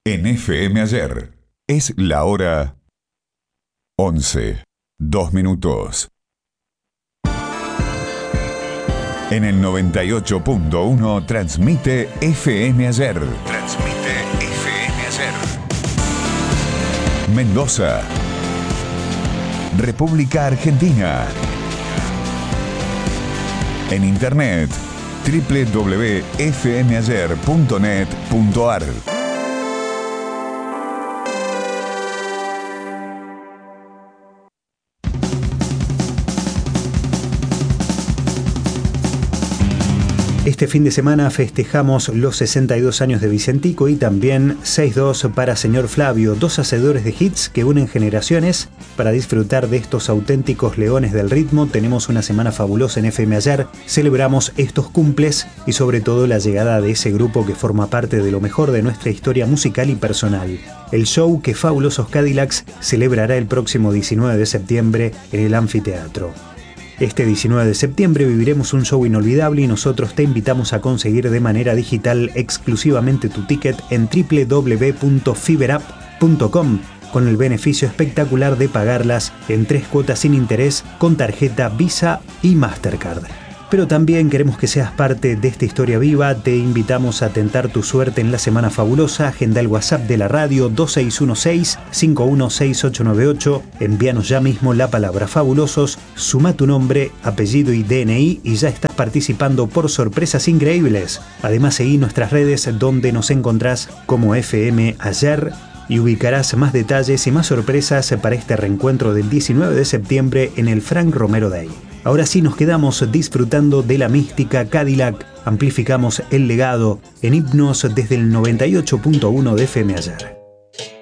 En FM Ayer es la hora 11, 2 minutos. En el 98.1 transmite FM Ayer. Transmite FM Ayer. Mendoza, República Argentina. En internet www.fmayer.net.ar. Este fin de semana festejamos los 62 años de Vicentico y también 6-2 para Señor Flavio, dos hacedores de hits que unen generaciones. Para disfrutar de estos auténticos leones del ritmo, tenemos una semana fabulosa en FM Ayer. Celebramos estos cumples y sobre todo la llegada de ese grupo que forma parte de lo mejor de nuestra historia musical y personal. El show que Fabulosos Cadillacs celebrará el próximo 19 de septiembre en el Anfiteatro. Este 19 de septiembre viviremos un show inolvidable y nosotros te invitamos a conseguir de manera digital exclusivamente tu ticket en www.fiberapp.com con el beneficio espectacular de pagarlas en 3 cuotas sin interés con tarjeta Visa y Mastercard. Pero también queremos que seas parte de esta historia viva. Te invitamos a tentar tu suerte en la Semana Fabulosa. Agenda el WhatsApp de la radio 2616-516898. Envíanos ya mismo la palabra fabulosos, suma tu nombre, apellido y DNI y ya estás participando por sorpresas increíbles. Además, seguí nuestras redes donde nos encontrás como FM Ayer y ubicarás más detalles y más sorpresas para este reencuentro del 19 de septiembre en el Frank Romero Day. Ahora sí nos quedamos disfrutando de la mística Cadillac. Amplificamos el legado en himnos desde el 98.1 de FM Ayer.